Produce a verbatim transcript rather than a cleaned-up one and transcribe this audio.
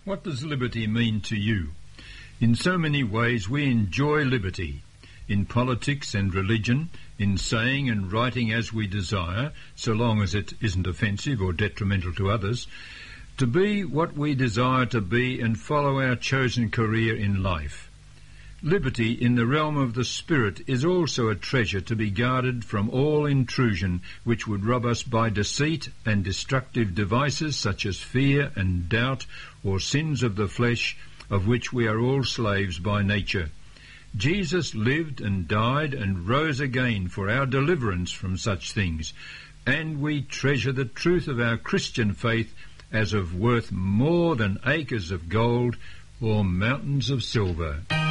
What does liberty mean to you? In so many ways we enjoy liberty. In politics and religion, in saying and writing as we desire, so long as it isn't offensive or detrimental to others, to be what we desire to be and follow our chosen career in life. Liberty in the realm of the spirit is also a treasure to be guarded from all intrusion which would rob us by deceit and destructive devices such as fear and doubt or sins of the flesh, of which we are all slaves by nature. Jesus lived and died and rose again for our deliverance from such things, and we treasure the truth of our Christian faith as of worth more than acres of gold or mountains of silver.